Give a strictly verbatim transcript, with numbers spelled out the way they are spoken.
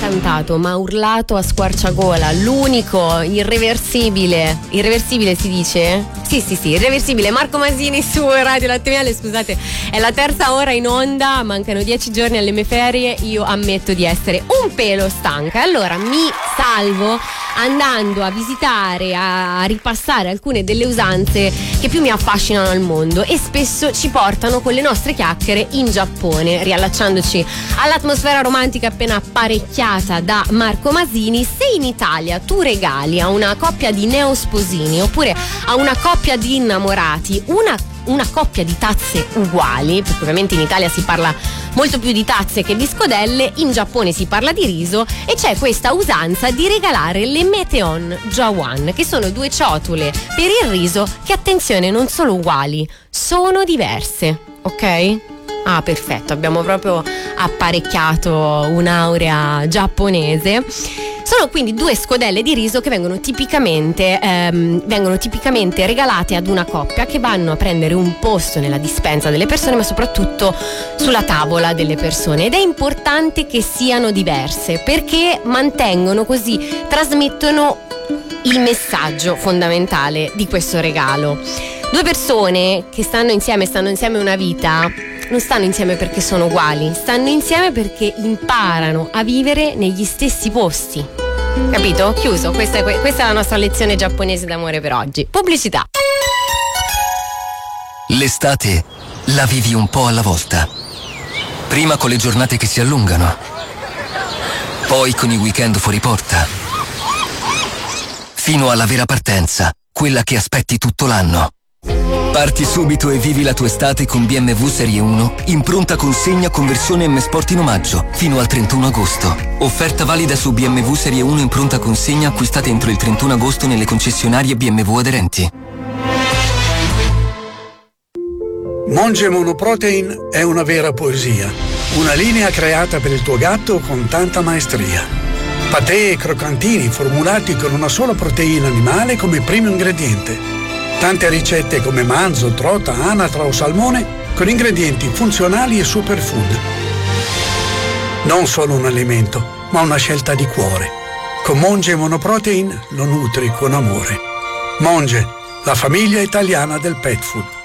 cantato, ma ha urlato a squarciagola, l'unico, irreversibile, irreversibile si dice? Sì, sì, sì, irreversibile, Marco Masini su Radio Latte Miele. Scusate, è la terza ora in onda, mancano dieci giorni alle mie ferie, io ammetto di essere un pelo stanca. Allora mi salvo andando a visitare, a ripassare alcune delle usanze che più mi affascinano al mondo e spesso ci portano con le nostre chiacchiere in Giappone, riallacciandoci all'atmosfera romantica appena apparecchiata da Marco Masini. Se in Italia tu regali a una coppia di neosposini oppure a una coppia di innamorati una una coppia di tazze uguali, perché ovviamente in Italia si parla molto più di tazze che di scodelle, in Giappone si parla di riso e c'è questa usanza di regalare le Meteon Jawan, che sono due ciotole per il riso che, attenzione, non sono uguali, sono diverse, ok? Ah, perfetto, abbiamo proprio apparecchiato un'aurea giapponese. Sono quindi due scodelle di riso che vengono tipicamente, ehm, vengono tipicamente regalate ad una coppia, che vanno a prendere un posto nella dispensa delle persone, ma soprattutto sulla tavola delle persone. Ed è importante che siano diverse, perché mantengono così, trasmettono il messaggio fondamentale di questo regalo. Due persone che stanno insieme, stanno insieme una vita, non stanno insieme perché sono uguali, stanno insieme perché imparano a vivere negli stessi posti. Capito? Chiuso. Questa è, questa è la nostra lezione giapponese d'amore per oggi. Pubblicità. L'estate la vivi un po' alla volta. Prima con le giornate che si allungano, poi con i weekend fuori porta, fino alla vera partenza, quella che aspetti tutto l'anno. Parti subito e vivi la tua estate con B M W Serie uno in pronta consegna con versione M Sport in omaggio fino al trentuno agosto. Offerta valida su B M W Serie uno in pronta consegna acquistate entro il trentuno agosto nelle concessionarie B M W aderenti. Monge Monoprotein è una vera poesia, una linea creata per il tuo gatto con tanta maestria. Patè e croccantini formulati con una sola proteina animale come primo ingrediente. Tante ricette come manzo, trota, anatra o salmone con ingredienti funzionali e superfood. Non solo un alimento, ma una scelta di cuore. Con Monge Monoprotein lo nutri con amore. Monge, la famiglia italiana del pet food.